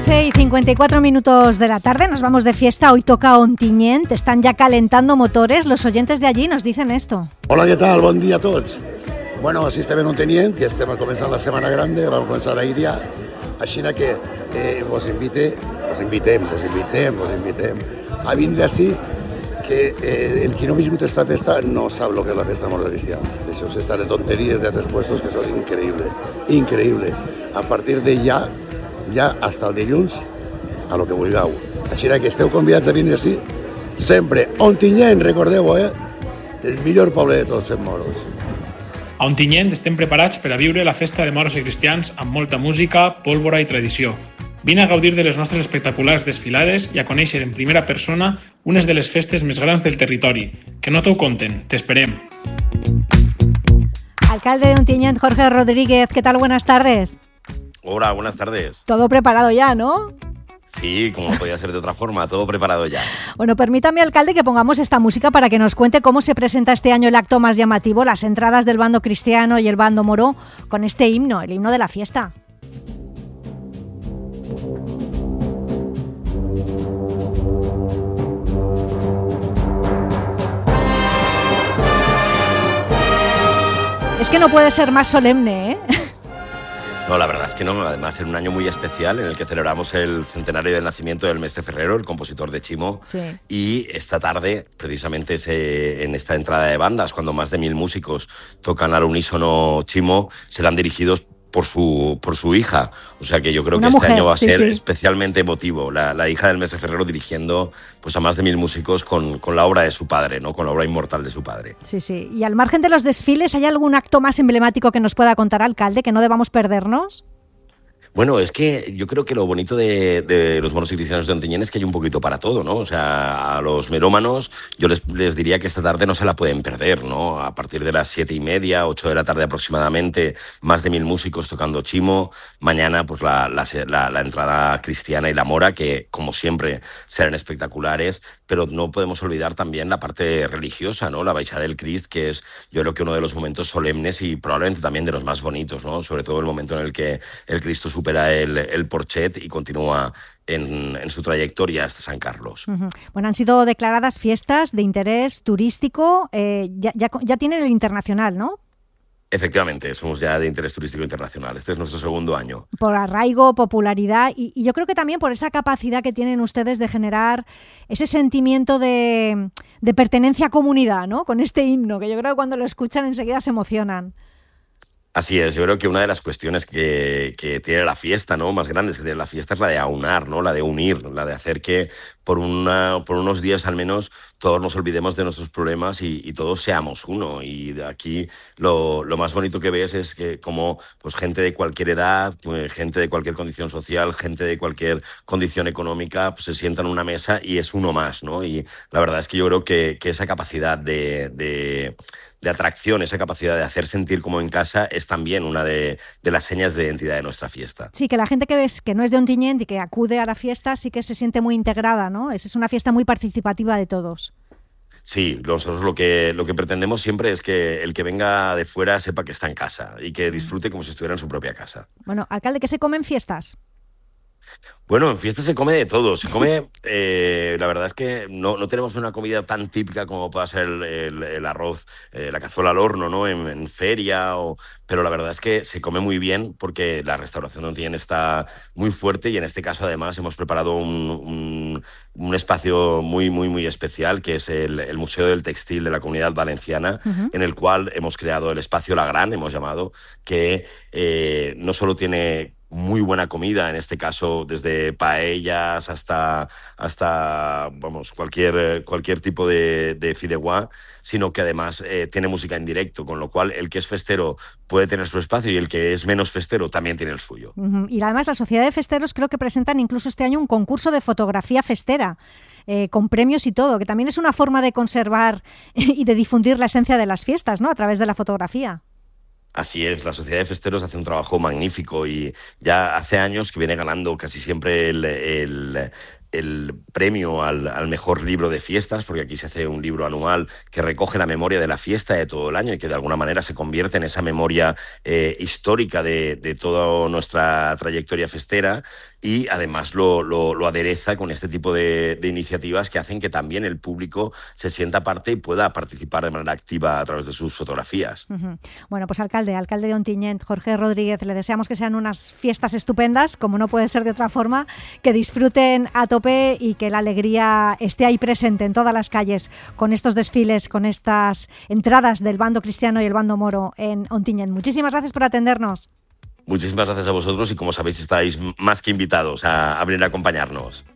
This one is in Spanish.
11:54 de la tarde, nos vamos de fiesta. Hoy toca Ontinyent, están ya calentando motores. Los oyentes de allí nos dicen esto. Hola, què tal? Bon dia a tots. Bueno, així estem en Ontinyent, que estem començant la setmana grande, vam començar ahir ja. Així que vos invitem a vindre així, que el que no ha viscut esta festa no sap lo que és la festa Moros Cristians. Això s'està de tonteries d'altres puestos que són increïble. A partir de ja hasta el dilluns, a lo que vulgueu. Així que esteu convidats a vindre així, sempre. Ontinyent, recordeu, el millor poble de tots els moros. A Ontinyent estem preparats per a viure la festa de moros i cristians amb molta música, pólvora i tradició. Vine a gaudir de les nostres espectaculars desfilades i a conèixer en primera persona unes de les festes més grans del territori. Que no t'ho conten, t'esperem. Alcalde de Ontinyent, Jorge Rodríguez, ¿qué tal? Buenas tardes. Hola, buenas tardes. Todo preparado ya, ¿no? Sí, como podía ser de otra forma, todo preparado ya. Bueno, permítame, alcalde, que pongamos esta música para que nos cuente cómo se presenta este año el acto más llamativo, las entradas del bando cristiano y el bando moro, con este himno, el himno de la fiesta. Es que no puede ser más solemne, ¿eh? No, la verdad es que no. Además, en un año muy especial en el que celebramos el centenario del nacimiento del Mestre Ferrero, el compositor de Chimo. Sí. Y esta tarde, precisamente en esta entrada de bandas, cuando más de 1000 músicos tocan al unísono Chimo, serán dirigidos por su hija. O sea que yo creo que este año va a ser especialmente emotivo. La hija del Mestre Ferrero dirigiendo pues a más de 1000 músicos con la obra de su padre, ¿no? Con la obra inmortal de su padre. Sí, sí. Y al margen de los desfiles, ¿hay algún acto más emblemático que nos pueda contar, alcalde, que no debamos perdernos? Bueno, es que yo creo que lo bonito de los moros y cristianos de Ontinyent es que hay un poquito para todo, ¿no? O sea, a los melómanos yo les diría que esta tarde no se la pueden perder, ¿no? A partir de las 7:30, 8 de la tarde aproximadamente, más de 1000 músicos tocando Chimo. Mañana, pues la entrada cristiana y la mora, que como siempre serán espectaculares, pero no podemos olvidar también la parte religiosa, ¿no? La Baixada del Crist, que es yo creo que uno de los momentos solemnes y probablemente también de los más bonitos, ¿no? Sobre todo el momento en el que el Cristo supera el Porchet y continúa en su trayectoria hasta San Carlos. Uh-huh. Bueno, han sido declaradas fiestas de interés turístico, ya tienen el internacional, ¿no? Efectivamente, somos ya de interés turístico internacional. Este es nuestro segundo año. Por arraigo, popularidad y yo creo que también por esa capacidad que tienen ustedes de generar ese sentimiento de pertenencia a comunidad, ¿no? Con este himno, que yo creo que cuando lo escuchan enseguida se emocionan. Así es, yo creo que una de las cuestiones que tiene la fiesta, ¿no? Más grandes que tiene la fiesta es la de aunar, ¿no? La de unir, la de hacer que por unos días al menos todos nos olvidemos de nuestros problemas y todos seamos uno. Y de aquí lo más bonito que ves es que como pues gente de cualquier edad, gente de cualquier condición social, gente de cualquier condición económica, pues se sientan en una mesa y es uno más, ¿no? Y la verdad es que yo creo que esa capacidad de atracción, esa capacidad de hacer sentir como en casa es también una de las señas de identidad de nuestra fiesta. Sí, que la gente que ves que no es de Ontinyent y que acude a la fiesta sí que se siente muy integrada, ¿no? Es una fiesta muy participativa de todos. Sí, nosotros lo que pretendemos siempre es que el que venga de fuera sepa que está en casa y que disfrute como si estuviera en su propia casa. Bueno, alcalde, ¿qué se come en fiestas? Bueno, en fiestas se come de todo. Se come, la verdad es que no tenemos una comida tan típica como pueda ser el arroz, la cazuela al horno, ¿no? En feria, pero la verdad es que se come muy bien porque la restauración de Ontinyent está muy fuerte y en este caso además hemos preparado un espacio muy, muy, muy especial que es el Museo del Textil de la Comunidad Valenciana, uh-huh. En el cual hemos creado el espacio La Gran, hemos llamado, que no solo tiene muy buena comida, en este caso desde paellas hasta vamos, cualquier tipo de fideuà, sino que además tiene música en directo, con lo cual el que es festero puede tener su espacio y el que es menos festero también tiene el suyo. Uh-huh. Y además la Sociedad de Festeros creo que presentan incluso este año un concurso de fotografía festera, con premios y todo, que también es una forma de conservar y de difundir la esencia de las fiestas, ¿no? A través de la fotografía. Así es, la Sociedad de Festeros hace un trabajo magnífico y ya hace años que viene ganando casi siempre el premio al mejor libro de fiestas, porque aquí se hace un libro anual que recoge la memoria de la fiesta de todo el año y que de alguna manera se convierte en esa memoria histórica de toda nuestra trayectoria festera. y además lo adereza con este tipo de iniciativas que hacen que también el público se sienta parte y pueda participar de manera activa a través de sus fotografías. Bueno, pues alcalde de Ontinyent, Jorge Rodríguez, le deseamos que sean unas fiestas estupendas, como no puede ser de otra forma, que disfruten a tope y que la alegría esté ahí presente en todas las calles con estos desfiles, con estas entradas del bando cristiano y el bando moro en Ontinyent. Muchísimas gracias por atendernos. Muchísimas gracias a vosotros y como sabéis estáis más que invitados a venir a acompañarnos.